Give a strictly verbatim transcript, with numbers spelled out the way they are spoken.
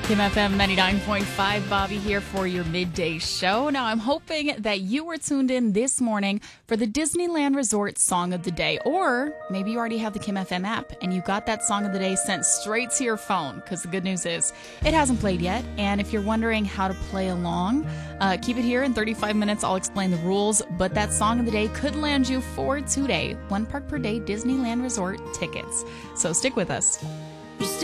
Kim F M ninety-nine point five, Bobby here for your midday show. Now, I'm hoping that you were tuned in this morning for the Disneyland Resort Song of the Day. Or maybe you already have the Kim F M app and you got that Song of the Day sent straight to your phone, because the good news is it hasn't played yet. And if you're wondering how to play along, uh, keep it here. In thirty-five minutes, I'll explain the rules. But that Song of the Day could land you for today one park per day Disneyland Resort tickets. So stick with us.